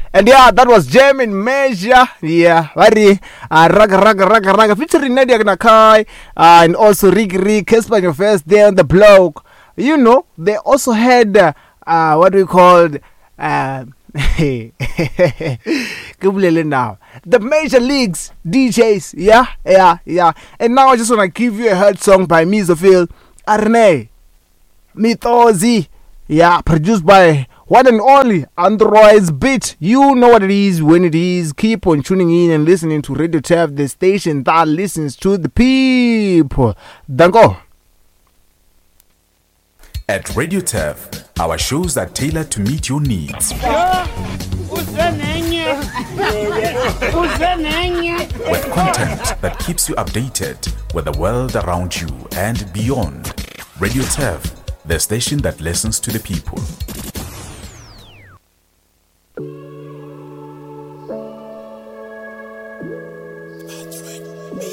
And yeah, that was German Measure. Yeah, very raga featuring Nadia Nakai and also Rick Casper your first day on the block. You know, they also had what we called now the major leagues DJs. Yeah. And now I just wanna give you a hurt song by Misophil Arne Mithozi. Yeah, produced by one and only Android's Beat. You know what it is when it is. Keep on tuning in and listening to Radio Tav, the station that listens to the people. Dango. At Radio Tav, our shows are tailored to meet your needs. With content that keeps you updated with the world around you and beyond. Radio Tav, the station that listens to the people.